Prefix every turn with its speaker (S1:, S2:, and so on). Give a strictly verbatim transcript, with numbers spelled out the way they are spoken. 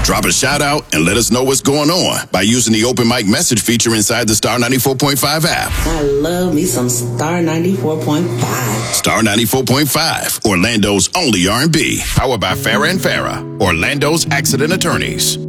S1: Drop a shout out and let us know what's going on by using the open mic message feature inside the Star ninety-four point five app.
S2: I love me some Star ninety-four point five.
S1: Star ninety-four point five, Orlando's only R and B. Powered by Farrah and Farrah, Orlando's accident attorneys.